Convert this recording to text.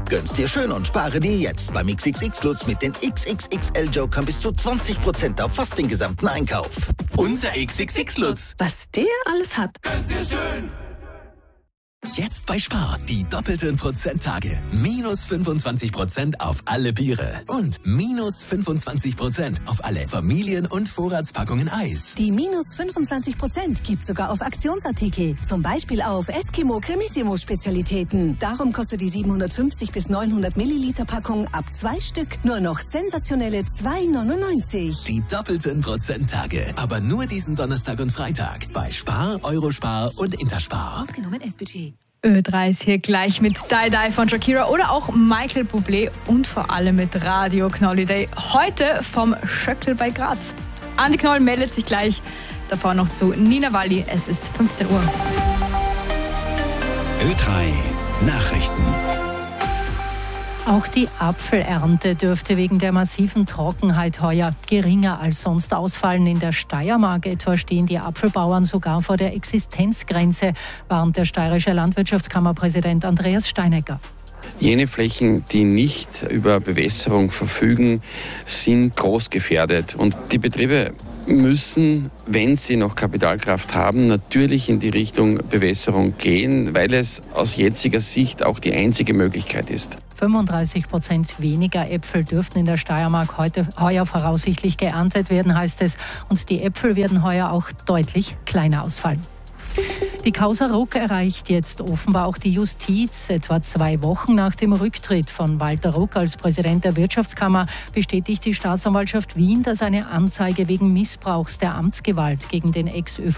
Gönn's dir schön und spare dir jetzt beim XXX Lutz mit den XXXL Jokern bis zu 20% auf fast den gesamten Einkauf. Unser XXX Lutz. Was der alles hat. Gönn's dir schön. Jetzt bei Spar, die doppelten Prozenttage. Minus 25% auf alle Biere und minus 25% auf alle Familien- und Vorratspackungen Eis. Die minus 25% gibt sogar auf Aktionsartikel. Zum Beispiel auf Eskimo Cremissimo Spezialitäten. Darum kostet die 750 bis 900 Milliliter Packung ab 2 Stück nur noch sensationelle 2,99. Die doppelten Prozenttage. Aber nur diesen Donnerstag und Freitag. Bei Spar, Eurospar und Interspar. Ausgenommen S-Budget. Ö3 ist hier gleich mit Die Die von Shakira oder auch Michael Bublé und vor allem mit Radio Knolliday. Heute vom Schöckl bei Graz. Andi Knoll meldet sich gleich. Davor noch zu Nina Walli. Es ist 15 Uhr. Ö3 Nachrichten. Auch die Apfelernte dürfte wegen der massiven Trockenheit heuer geringer als sonst ausfallen. In der Steiermark etwa stehen die Apfelbauern sogar vor der Existenzgrenze, warnt der steirische Landwirtschaftskammerpräsident Andreas Steinecker. Jene Flächen, die nicht über Bewässerung verfügen, sind groß gefährdet. Und die Betriebe müssen, wenn sie noch Kapitalkraft haben, natürlich in die Richtung Bewässerung gehen, weil es aus jetziger Sicht auch die einzige Möglichkeit ist. 35% weniger Äpfel dürften in der Steiermark heuer voraussichtlich geerntet werden, heißt es. Und die Äpfel werden heuer auch deutlich kleiner ausfallen. Die Causa Ruck erreicht jetzt offenbar auch die Justiz. Etwa 2 Wochen nach dem Rücktritt von Walter Ruck als Präsident der Wirtschaftskammer bestätigt die Staatsanwaltschaft Wien, dass eine Anzeige wegen Missbrauchs der Amtsgewalt gegen den Ex-ÖVP